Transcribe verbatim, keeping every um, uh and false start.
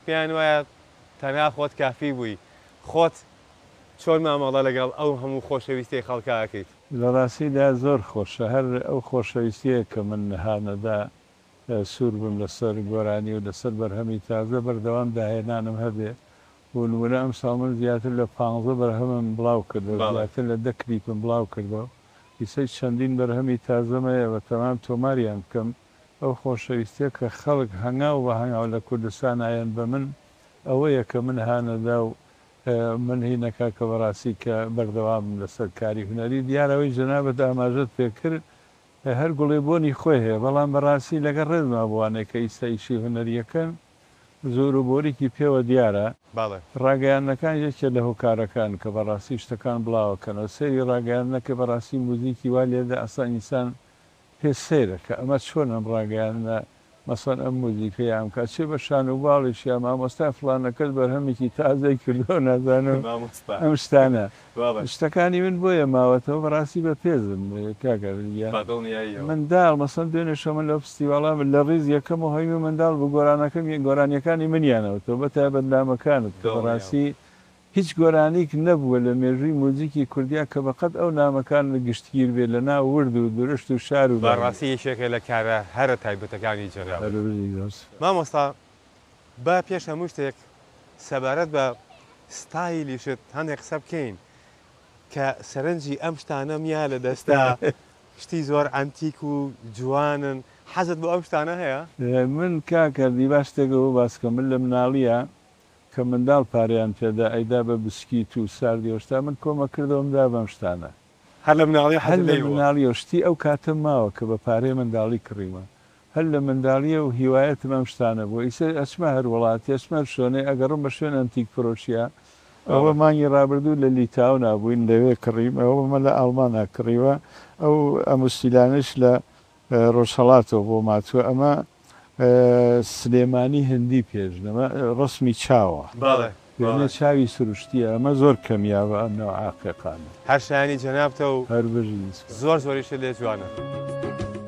پێیان وایە تەنها خۆت کافی بووی خۆت چۆن مامەڵە لەگەڵ ئەو هەموو خۆشەویستی خەڵکاکەیت لە ڕاستیدا زۆر خۆشە هەر ئەو خۆشەویستیە کە من هانەدا سوور بم لەسەر گۆرانی و لەسەر بەرهەمی تازە بەردەوام داهێنانم هەبێ و نمونە ئەم ساڵ من زیاتر لە پانزە بەرهەمم بڵاو کردەوە زیاتر لە دە کلیپم بڵاو کردەوە ئیسەی چەندین بەرهەمی تازەمەیە بە تەمام تۆماریان بکەم ئەو خۆشەویستیە کە خەڵک هەنگاو بە هەنگاو لە کوردستان ئایەن بە من ئەوەیە کە من هانەدا و من هینەکە کە بەڕاستی کە بەردەوام لەسەر کاری هونەری دیارەوەی جەنابەت ئاماژەت پێکرد هەر گوڵێبۆنی خۆی هەیە بەڵام بەڕاستی لەگەڵ ڕێزما بوانێک کە ئیسایشی هونەریەکەن زۆر و بۆریکی پێوە دیارە ڕاگەیانەکان یەکێ لە هۆکارەکان کە بەڕاستی شتەکان بڵاوەکەنەوە سەیری ڕاگەیانەکە بەڕاستی موزیکی وا لێدا ئەسان ئینسان پێ سەیرە کە ئەمە چۆن ئەم ڕاگەیانە مەسەن ئەم موزیکەیان کە چێ بە شان و باڵیش یا مامۆستا فڵانەکەت بەرهەمێکی تازای کردۆ نازانم ئەم شتانە شتەکانی من بۆیە ماوەتەوە بەڕاستی بە پێزم کاگەریە منداڵ مەسەن دوێنێشە من لە فستیواڵام لە ڕیز یەکەم و هەیمی منداڵ بە گۆرانەکەم گۆرانیەکانی منیانەوەتەوە بە تا بەندامەکانت بەڕاستی هیچ گۆرانیک نەبووە لە مێژووی موزیکی کوردیا کە بەقەت ئەو نامەکان لە گشتگیر بێت لە ناو ورد و درشت و شار و بەڕاستی یەکێکە لە کارە هەرە تایبەتەکانی جێرا مامۆستا با پێش هەموو شتێک سەبارەت بە ستایلیشت هەندێک قسە بکەین کە سەرنجی ئەم شتانە میا لە دەستا شتی زۆر ئەنتیک و جوانن حەزت بۆ ئەم شتانە هەیە من کاکردی باش شتێکەوە باسکە من لە مناڵیە کە منداڵ پاریان پێدا ئەیدا بە بسکیت و ساردی هێشتا من کۆمە کردەوەمدا بەم شتانە هەر لە مناڵی هەر لە مناڵی شتی ئەو کاتم ماوە کە بە پارەی منداڵی کڕیمە هەر لە منداڵیە و هیوایەتم ئەم شتانە بوو ئیسە ئەچمە هەر وڵاتی ئەچمە شوێنێ ئەگەڕم بە شوێن ئەنتیک فڕۆشیە ئەوە مانگی ڕابردوو لە لیتاو نابووین لەوێ کڕیم ئەوە مە لە ئەڵمانە کڕیوە ئەو ئەموسیلانش لە ڕۆژهەڵاتەوە بۆ ماتووە ئەمە سلێمانی هەندی پێشنەمە ڕسمی چاوە وێنە چاوی سروشتیە ئەمە زۆر کەمیاوە ئەمنەوە عاقیقانە هەر شایانی جەنابتە و هەر بژی زۆر زۆریشە لێ جوانە.